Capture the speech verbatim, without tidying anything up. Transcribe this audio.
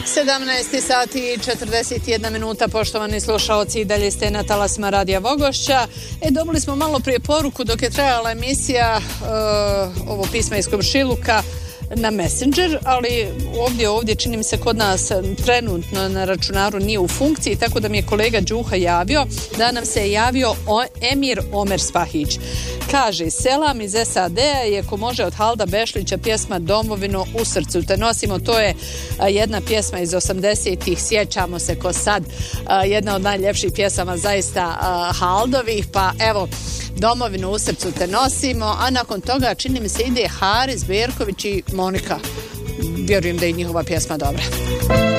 sedamnaest sati i četrdeset jedna minuta, poštovani slušaoci, i dalje ste na talasima Radija Vogošća. E, dobili smo malo prije poruku dok je trajala emisija uh, ovo pisma iz komšiluka na Messenger, ali ovdje, ovdje čini mi se kod nas trenutno na računaru nije u funkciji, tako da mi je kolega Đuha javio da nam se je javio o, Emir Omer Spahić. Kaže, selam iz S A D-a i ako može od Halda Bešlića pjesma Domovino u srcu te nosimo, to je a, jedna pjesma iz osamdesetih, sjećamo se ko sad, a, jedna od najljepših pjesama zaista a, Haldovih, pa evo, Domovinu u srcu te nosimo, a nakon toga čini mi se ide Haris Berković i Monika. Vjerujem da je njihova pjesma dobra.